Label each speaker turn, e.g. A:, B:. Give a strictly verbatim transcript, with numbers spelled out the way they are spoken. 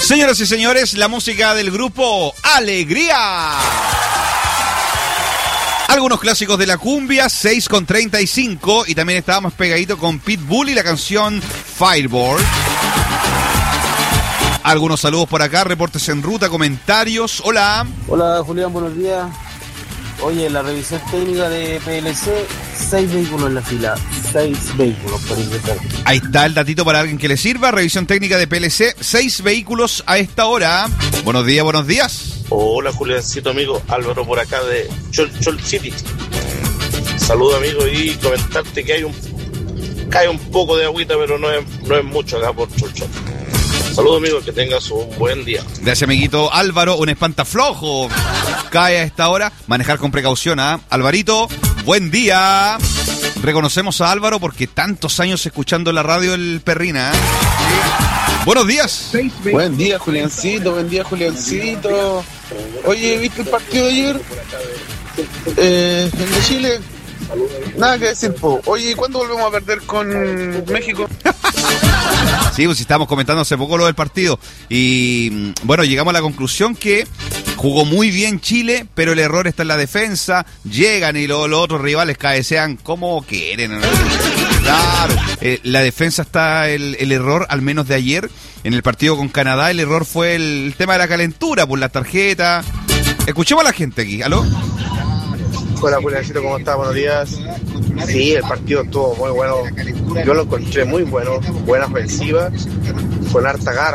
A: Señoras y señores, la música del grupo Alegría. Algunos clásicos de la cumbia, seis con treinta y cinco. Y también estábamos pegaditos con Pitbull y la canción Fireball. Algunos saludos por acá, reportes en ruta, comentarios. Hola.
B: Hola Julián, buenos días. Oye, la revisión técnica de P L C, seis vehículos en la fila, seis vehículos por ingresar.
A: Ahí está el datito para alguien que le sirva. Revisión técnica de P L C, seis vehículos a esta hora. Buenos días, buenos días.
C: Hola Juliancito, amigo. Álvaro por acá de Chol Chol City. Saludos, amigo, y comentarte que hay un cae un poco de agüita, pero no es, no es mucho acá por Chol Chol. Saludos, amigo, que tengas un buen día.
A: Gracias, amiguito Álvaro. Un espantaflojo cae a esta hora. Manejar con precaución, ¿ah? ¿eh? Alvarito, buen día. Reconocemos a Álvaro porque tantos años escuchando la radio el Perrina. ¿eh? Buenos días.
D: Buen día, Juliancito. Buen día, Juliancito. Oye, ¿viste el partido de ayer? Eh, el de Chile. Nada que decir, po. Oye, ¿cuándo volvemos a perder con México?
A: Sí, pues estábamos comentando hace poco lo del partido. Y bueno, llegamos a la conclusión que jugó muy bien Chile, pero el error está en la defensa. Llegan y los, los otros rivales cabecean como quieren. Claro, eh, la defensa está el, el error, al menos de ayer. En el partido con Canadá, el error fue el, el tema de la calentura, por la tarjeta. Escuchemos a la gente aquí, ¿aló?
E: Hola Juliancito, ¿cómo estás? Buenos días. Sí, el partido estuvo muy bueno. Yo lo encontré muy bueno. Buena ofensiva, con harta garra.